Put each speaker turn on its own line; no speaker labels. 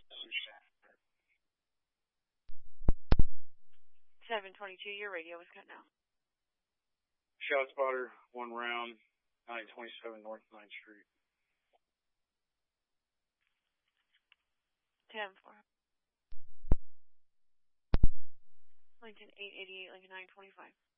$722, your radio was cut now.
Shot spotter, 1 round, 927 North 9th Street.
10-4. Lincoln 888, Lincoln 925.